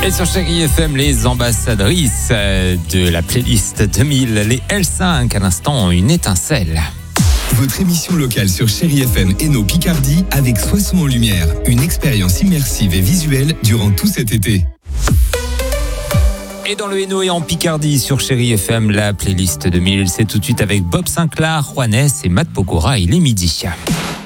Et sur Chérie FM, les ambassadrices de la playlist 2000, les L5, à l'instant, une étincelle. Votre émission locale sur Chérie FM Hainaut Picardie avec Soissons en Lumière. Une expérience immersive et visuelle durant tout cet été. Et dans le Hainaut et en Picardie sur Chérie FM, la playlist 2000, c'est tout de suite avec Bob Sinclair, Juanes et Matt Pokora. Il est midi.